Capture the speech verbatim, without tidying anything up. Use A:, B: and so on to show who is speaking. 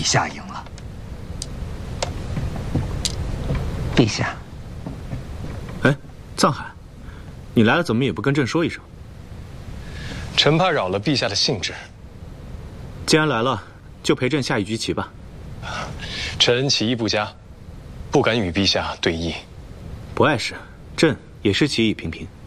A: 下赢了。陛下，
B: 哎，藏海，你来了怎么也不跟朕说一声？
C: 臣怕扰了陛下的兴致。
B: 既然来了，就陪朕下一局棋吧。
C: 臣棋艺不佳，不敢与陛下对弈。
B: 不碍事，朕也是棋艺平平。